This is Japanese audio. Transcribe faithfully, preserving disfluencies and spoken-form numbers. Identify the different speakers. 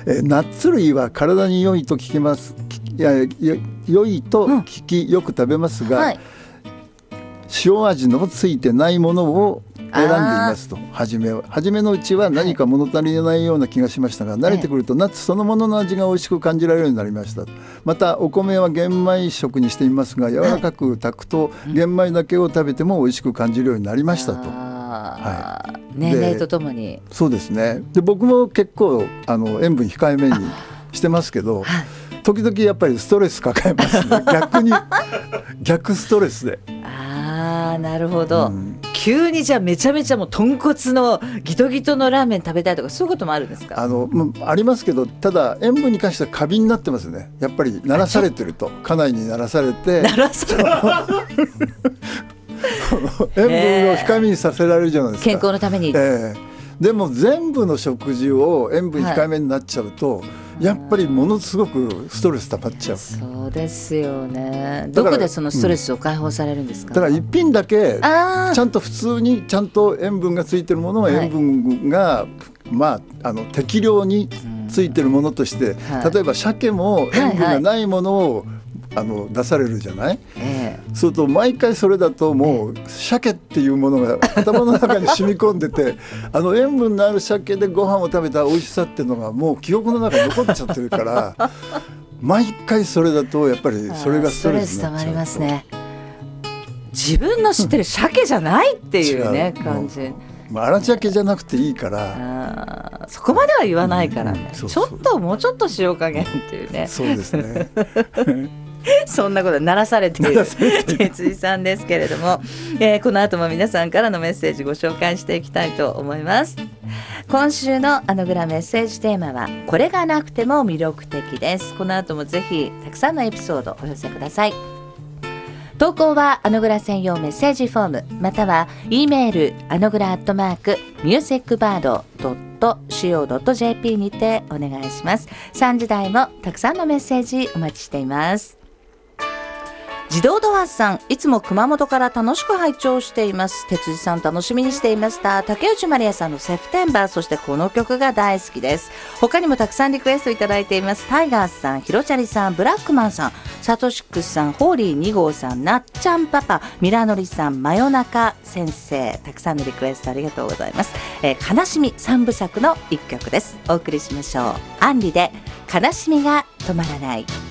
Speaker 1: えー、ナッツ類は体に良いと聞きますいや良いと聞き、うん、よく食べますが、はい、塩味のついてないものを選んでいますと。初めは初めのうちは何か物足りないような気がしましたが、はい、慣れてくるとナッツそのものの味が美味しく感じられるようになりました。またお米は玄米食にしてみますが、柔らかく炊くと玄米だけを食べても美味しく感じるようになりましたと。
Speaker 2: はい、年齢とともに。
Speaker 1: そうですね。で僕も結構あの塩分控えめにしてますけど、はい、時々やっぱりストレス抱えますね。逆に逆ストレスで。
Speaker 2: ああ、なるほど、うん、急にじゃあめちゃめちゃもう豚骨のギトギトのラーメン食べたいとかそういうこともあるんですか？
Speaker 1: あのありますけど、ただ塩分に関しては過敏になってますね。やっぱり慣らされてると、家内に慣らされて
Speaker 2: 慣らされ
Speaker 1: 塩分を控えめにさせられるじゃないですか、
Speaker 2: 健康のために、
Speaker 1: えー、でも全部の食事を塩分控えめになっちゃうと、はい、やっぱりものすごくストレス溜まっちゃう。
Speaker 2: そうですよね。どこでそのストレスを解放されるんですか？
Speaker 1: だから一品だけちゃんと普通にちゃんと塩分がついてるものは塩分が、はい、まあ、あの適量についてるものとして、はい、例えば鮭も塩分がないものを、はいはい、あの出されるじゃない、えー、そうすると毎回それだともう鮭っていうものが頭の中に染み込んでてあの塩分のある鮭でご飯を食べた美味しさっていうのがもう記憶の中に残っちゃってるから毎回それだとやっぱりそれがストレスになっちゃうと。ストレス溜まりますね。
Speaker 2: 自分の知ってる鮭じゃないっていうね感じ。
Speaker 1: まあ、荒鮭じゃなくていいから、
Speaker 2: あ、そこまでは言わないからね、
Speaker 1: うん、そうそう、
Speaker 2: ちょっともうちょっと塩加減っていうね。
Speaker 1: そうですね
Speaker 2: そんなこと鳴らされている哲井さんですけれども、えー、この後も皆さんからのメッセージご紹介していきたいと思います。今週のアノグラメッセージテーマはこれがなくても魅力的です。この後もぜひたくさんのエピソードお寄せください。投稿はアノグラ専用メッセージフォームまたは E メールアノグラアットマークミュージックバードドットシーオードットジェーピー にてお願いします。さんじ台もたくさんのメッセージお待ちしています。自動ドアさん、いつも熊本から楽しく拝聴しています。哲司さん楽しみにしていました。竹内まりやさんのセプテンバー、そしてこの曲が大好きです。他にもたくさんリクエストいただいています。タイガースさん、ひろちゃりさん、ブラックマンさん、サトシックスさん、ホーリーに号さん、なっちゃんパパ、ミラノリさん、真夜中先生、たくさんのリクエストありがとうございます。えー、悲しみ三部作の一曲です。お送りしましょう。アンリで悲しみが止まらない。